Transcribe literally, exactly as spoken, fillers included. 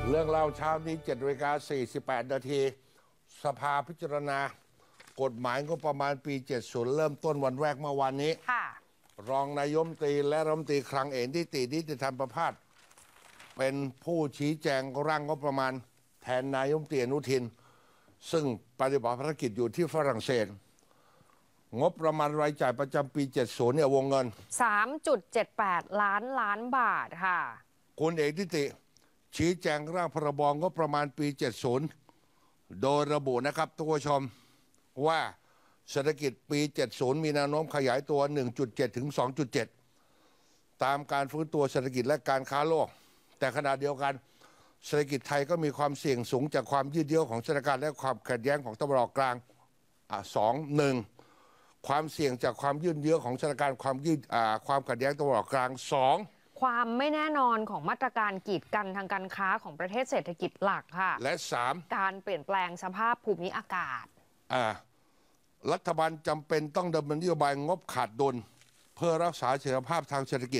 เรื่องเล่าเช้านี้เจ็ดนาฬิกาสี่สิบแปดนาทีสภาพิจารณากฎหมายงบประมาณปีเจ็ดสิบเริ่มต้นวันแรกเมื่อวานนี้รองนายกรัฐมนตรีและรัฐมนตรีคลังเอกนิตินิติธรรมประภาสเป็นผู้ชี้แจงร่างงบประมาณแทนนายกรัฐมนตรีอนุทินซึ่งปฏิบัติภารกิจอยู่ที่ฝรั่งเศสงบประมาณรายจ่ายประจำปีเจ็ดสิบเนี่ยวงเงินสามจุดเจ็ดแปด ล้านล้านบาทค่ะคุณเอกนิติชี้แจงร่างพรบงบประมาณปีเจ็ดสิบโดยระบุนะครับทุกผู้ชมว่าเศรษฐกิจปีเจ็ดสิบมีแนวโน้มขยายตัว หนึ่งจุดเจ็ด ถึง สองจุดเจ็ด ตามการฟื้นตัวเศรษฐกิจและการค้าโลกแต่ขณะเดียวกันเศรษฐกิจไทยก็มีความเสี่ยงสูงจากความยืดเยื้อของสถานการณ์และความขัดแย้งของตะวันออกกลางอ่ะสองหนึ่งความเสี่ยงจากความยืดเยื้อของสถานการณ์ความยืดอ่าความขัดแย้งตะวันออกกลางสองความไม่แน่นอนของมาตรการกีดกันทางการค้าของประเทศเศรษฐกิจหลักค่ะและสามการเปลี่ยนแปลงสภาพภูมิอากาศอ่ารัฐบาลจำเป็นต้องดำเนินนโยบายงบขาดดุลเพื่อรักษาเสถียรภาพทางเศรษฐกิจ